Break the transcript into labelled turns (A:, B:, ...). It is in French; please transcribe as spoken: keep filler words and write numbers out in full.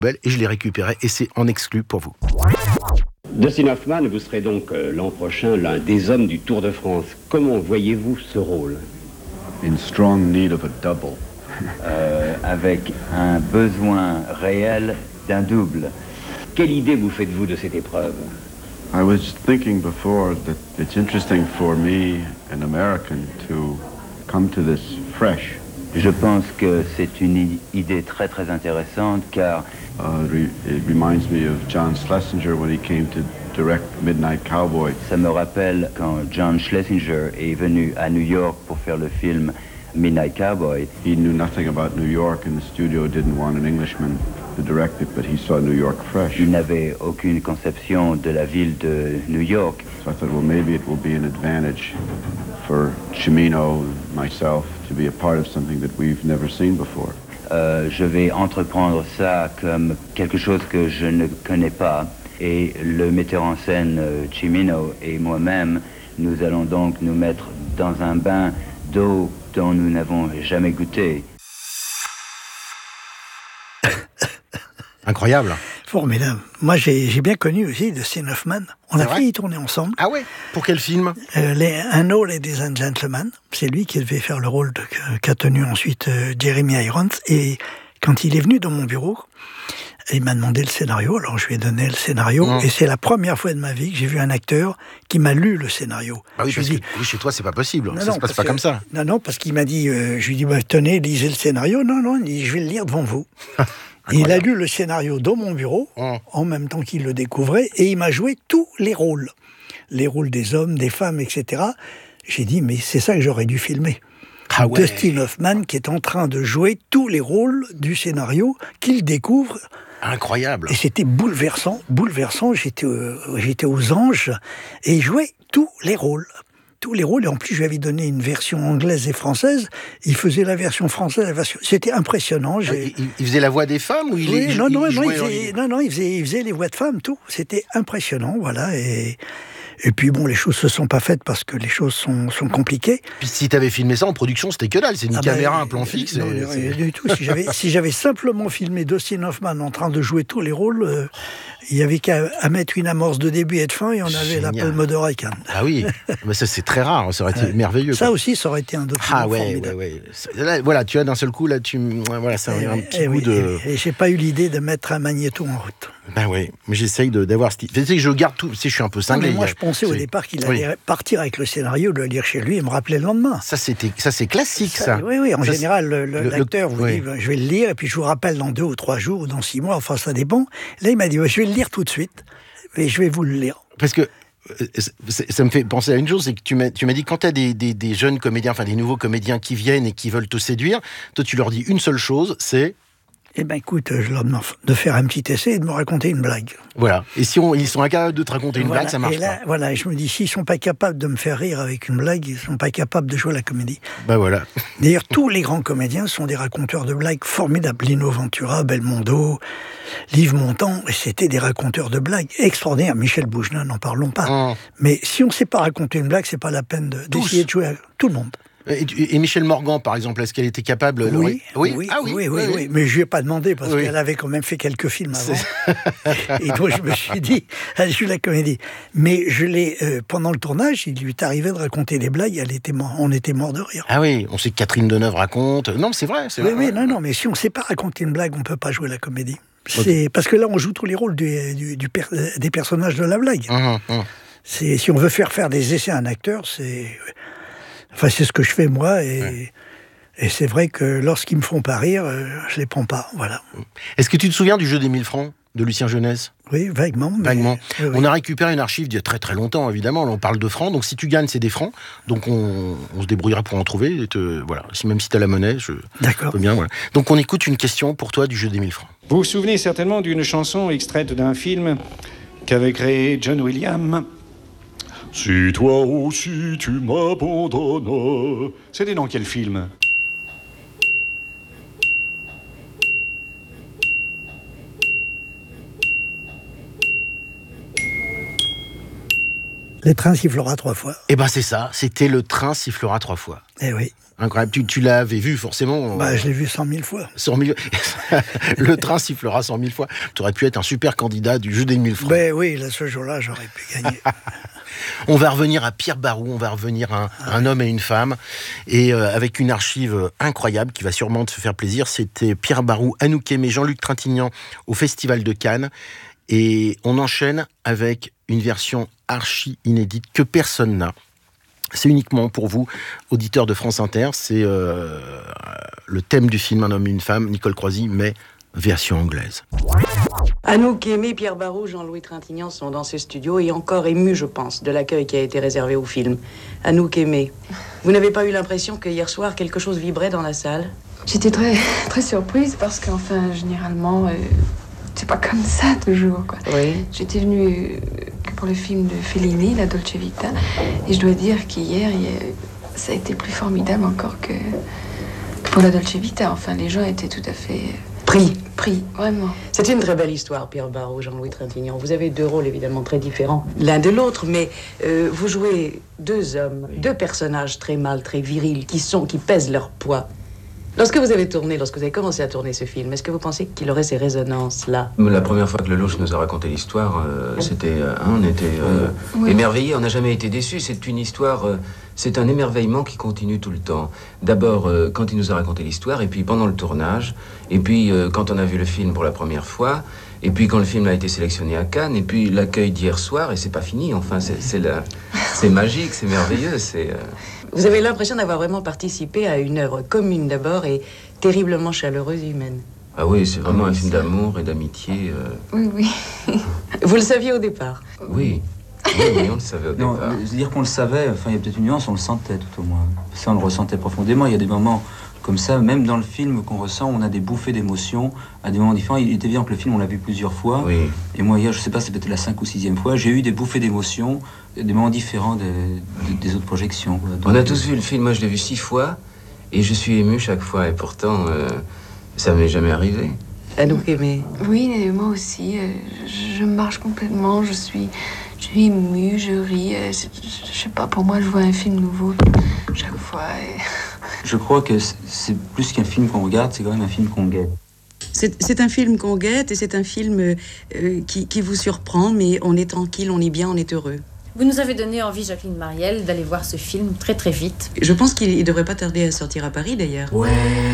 A: et je l'ai récupéré et c'est en exclu pour vous.
B: Dustin Hoffman, vous serez donc euh, l'an prochain l'un des hommes du Tour de France. Comment voyez-vous ce rôle?
C: In strong need of a double.
D: euh, avec un besoin réel d'un double.
B: Quelle idée vous faites-vous de cette épreuve?
C: I was thinking before that it's interesting for me, an American, to come to this fresh.
D: Je pense que c'est une idée très très intéressante car
C: Uh, re- it reminds me of John Schlesinger when he came to direct Midnight Cowboy.
D: ça me rappelle quand John Schlesinger est venu à New York pour faire le film Midnight Cowboy.
C: He knew nothing about New York and the studio didn't want an Englishman to direct it, but he saw New York fresh.
D: Il n'avait aucune conception de la ville de New York.
C: So I thought, well, maybe it will be an advantage for Cimino and myself to be a part of something that we've never seen before.
D: Euh, je vais entreprendre ça comme quelque chose que je ne connais pas. Et le metteur en scène euh, Cimino et moi-même, nous allons donc nous mettre dans un bain d'eau dont nous n'avons jamais goûté.
A: Incroyable.
E: Formidable. Moi, j'ai, j'ai bien connu aussi Dustin Hoffman. On
A: C'est
E: a
A: vrai
E: failli tourner ensemble.
A: Ah ouais? Pour quel film?
E: Euh, les, un No Ladies and Gentlemen. C'est lui qui devait faire le rôle de, qu'a tenu ensuite euh, Jeremy Irons. Et quand il est venu dans mon bureau, il m'a demandé le scénario. Alors je lui ai donné le scénario. Mmh. Et c'est la première fois de ma vie que j'ai vu un acteur qui m'a lu le scénario.
A: Ah oui,
E: je
A: parce
E: dis,
A: que oui, chez toi, c'est pas possible.
E: non,
A: ça
E: non,
A: se passe pas
E: que,
A: comme ça.
E: Non, non, parce qu'il m'a dit, euh, je lui ai dit, bah, tenez, lisez le scénario. Non, non, il dit, je vais le lire devant vous. Et il a lu le scénario dans mon bureau, mmh. en même temps qu'il le découvrait, et il m'a joué tous les rôles. Les rôles des hommes, des femmes, et cetera. J'ai dit, mais c'est ça que j'aurais dû filmer. Ah ouais. Dustin Hoffman qui est en train de jouer tous les rôles du scénario qu'il découvre.
A: Incroyable.
E: Et c'était bouleversant, bouleversant. J'étais, euh, j'étais aux anges et il jouait tous les rôles. Tous les rôles, et en plus je lui avais donné une version anglaise et française, il faisait la version française, la version... c'était impressionnant.
A: J'ai... Il, il faisait la voix des femmes ou il,
E: oui,
A: il,
E: non,
A: il,
E: non,
A: il
E: non,
A: jouait
E: il faisait, non, non, il faisait, il faisait les voix de femmes, tout. C'était impressionnant, voilà, et... Et puis bon, les choses se sont pas faites parce que les choses sont, sont compliquées.
A: Puis si tu avais filmé ça en production, c'était que dalle, c'est une ah caméra, bah, un plan fixe.
E: Non,
A: et,
E: rien du tout. Si j'avais, si j'avais simplement filmé Dustin Hoffman en train de jouer tous les rôles, euh, il y avait qu'à à mettre une amorce de début et de fin et on avait Génial. La Palme d'Or à Cannes.
A: Ah oui, mais ça c'est très rare, ça aurait été ouais. merveilleux.
E: Ça
A: quoi.
E: aussi, ça aurait été un document
A: ah ouais,
E: formidable.
A: Ouais, ouais. Là, voilà, tu as d'un seul coup, là, tu, voilà, ça a un petit
E: et
A: goût
E: oui,
A: de.
E: Et, et j'ai pas eu l'idée de mettre un magnéto en route.
A: Ben oui, mais j'essaye de, d'avoir. Tu sais que je garde tout. Tu sais, je suis un peu cinglé.
E: Non, mais moi, je pensais
A: c'est...
E: au départ qu'il allait oui. partir avec le scénario, le lire chez lui et me rappeler le lendemain.
A: Ça, c'était, ça c'est classique, ça. ça.
E: Oui, oui. En
A: ça,
E: général, le, le, l'acteur vous
A: oui.
E: dit, je vais le lire et puis je vous rappelle dans deux ou trois jours ou dans six mois. Enfin, ça dépend. Là, il m'a dit, je vais le lire tout de suite et je vais vous le lire.
A: Parce que. Ça me fait penser à une chose, c'est que tu m'as, tu m'as dit quand tu as des, des, des jeunes comédiens, enfin des nouveaux comédiens qui viennent et qui veulent te séduire, toi tu leur dis une seule chose, c'est...
E: Eh bien écoute, je leur demande de faire un petit essai et de me raconter une blague.
A: Voilà, et si on, ils sont incapables de te raconter une
E: voilà.
A: blague, ça marche
E: et là,
A: pas.
E: Voilà, et je me dis, s'ils sont pas capables de me faire rire avec une blague, ils sont pas capables de jouer la comédie.
A: Ben voilà.
E: D'ailleurs, tous les grands comédiens sont des raconteurs de blagues formidables. Lino Ventura, Belmondo, Yves Montand, c'était des raconteurs de blagues extraordinaires. Michel Bougenat, n'en parlons pas. Mmh. Mais si on ne sait pas raconter une blague, c'est pas la peine de, d'essayer de jouer à tout le monde.
A: Et, et Michel Morgan, par exemple, est-ce qu'elle était capable de...
E: Oui, oui, oui, ah, oui, oui, oui, oui, oui. Mais je lui ai pas demandé parce oui. qu'elle avait quand même fait quelques films avant. Et donc je me suis dit, elle joue la comédie. Mais je l'ai euh, pendant le tournage, il lui est arrivé de raconter des blagues. Elle était, on était mort de rire.
A: Ah oui, on sait que Catherine Deneuve raconte. Non, c'est vrai, c'est
E: oui,
A: vrai.
E: Oui, non, non, mais si on ne sait pas raconter une blague, on peut pas jouer la comédie. C'est okay. Parce que là, on joue tous les rôles du, du, du per, des personnages de la blague. Mmh, mmh. C'est, si on veut faire faire des essais à un acteur, c'est... Enfin, c'est ce que je fais moi, et, ouais. et c'est vrai que lorsqu'ils me font pas rire, euh, je les prends pas, voilà.
A: Est-ce que tu te souviens du jeu des mille francs de Lucien Jeunesse ?
E: Oui, vaguement. Mais...
A: Vaguement.
E: Oui, oui.
A: On a récupéré une archive d'il y a très très longtemps, évidemment. Là, on parle de francs, donc si tu gagnes, c'est des francs. Donc on, on se débrouillera pour en trouver. Et te, voilà. Si, même si tu as la monnaie, je
E: D'accord.
A: peux bien. Voilà. Donc on écoute une question pour toi du jeu des mille francs.
F: Vous vous souvenez certainement d'une chanson extraite d'un film qu'avait créé John Williams. Si toi aussi tu m'abandonnes. C'était dans quel film ?
E: Les trains sifflera trois fois.
A: Eh ben c'est ça, c'était Le train sifflera trois fois.
E: Eh oui.
A: Incroyable. Tu, tu l'avais vu forcément.
E: Bah, je l'ai vu cent mille fois.
A: cent mille... Le train sifflera cent mille fois. Tu aurais pu être un super candidat du jeu des mille francs.
E: Ben oui, là, ce jour-là, j'aurais pu gagner.
A: On va revenir à Pierre Barou, on va revenir à un, ah. un homme et une femme, et euh, avec une archive incroyable qui va sûrement te faire plaisir. C'était Pierre Barou, Anouk Aimée, Jean-Luc Trintignant au Festival de Cannes. Et on enchaîne avec une version archi inédite que personne n'a. C'est uniquement pour vous, auditeurs de France Inter. C'est euh, le thème du film Un homme et une femme, Nicole Croisy, mais version anglaise.
G: Anouk Aimée, Pierre Barou, Jean-Louis Trintignant sont dans ce studio et encore émus, je pense, de l'accueil qui a été réservé au film. Anouk Aimée, vous n'avez pas eu l'impression que hier soir, quelque chose vibrait dans la salle?
H: J'étais très, très surprise parce qu'enfin, généralement, euh, c'est pas comme ça toujours, quoi.
G: Oui.
H: J'étais venue euh, que pour le film de Fellini, La Dolce Vita, et je dois dire qu'hier, ça a été plus formidable encore que, que pour La Dolce Vita. Enfin, les gens étaient tout à fait...
G: Pris.
H: Pris, vraiment.
G: C'est une très belle histoire, Pierre Barou, Jean-Louis Trintignant. Vous avez deux rôles évidemment très différents l'un de l'autre, mais euh, vous jouez deux hommes, deux personnages très mâles, très virils, qui sont, qui pèsent leur poids. Lorsque vous avez tourné, lorsque vous avez commencé à tourner ce film, est-ce que vous pensez qu'il aurait ces résonances-là?
I: La première fois que Lelouch nous a raconté l'histoire, euh, c'était, euh, on était euh, oui. émerveillés, on n'a jamais été déçus. C'est une histoire, euh, c'est un émerveillement qui continue tout le temps. D'abord, euh, quand il nous a raconté l'histoire, et puis pendant le tournage, et puis euh, quand on a vu le film pour la première fois, et puis quand le film a été sélectionné à Cannes, et puis l'accueil d'hier soir, et c'est pas fini. Enfin, c'est, c'est, la, c'est magique, c'est merveilleux, c'est... Euh...
G: Vous avez l'impression d'avoir vraiment participé à une œuvre commune d'abord et terriblement chaleureuse humaine.
I: Ah oui, c'est vraiment un film d'amour et d'amitié. Euh...
H: Oui, oui.
G: Vous le saviez au départ?
I: Oui. Oui, oui, on le savait au
J: non,
I: départ.
J: Dire qu'on le savait, enfin, il y a peut-être une nuance, on le sentait tout au moins. Ça, on le ressentait profondément. Il y a des moments comme ça, même dans le film qu'on ressent, on a des bouffées d'émotions à des moments différents. Il était évident que le film, on l'a vu plusieurs fois.
I: Oui.
J: Et moi, hier, je sais pas, c'est peut-être la cinq ou sixième fois, j'ai eu des bouffées d'émotions, des moments différents des, des, des autres projections. Quoi. Donc,
I: on a tous vu le film, moi je l'ai vu six fois, et je suis ému chaque fois, et pourtant, euh, ça m'est jamais arrivé.
G: Anouk Aimée.
H: Oui, moi aussi, euh, je, je marche complètement, je suis, je suis émue, je ris, euh, je, je sais pas, pour moi, je vois un film nouveau chaque fois. Et...
J: Je crois que c'est plus qu'un film qu'on regarde, c'est quand même un film qu'on guette.
G: C'est, c'est un film qu'on guette et c'est un film euh, qui, qui vous surprend, mais on est tranquille, on est bien, on est heureux.
K: Vous nous avez donné envie, Jacqueline Marielle, d'aller voir ce film très très vite.
G: Je pense qu'il ne devrait pas tarder à sortir à Paris d'ailleurs.
I: Ouais.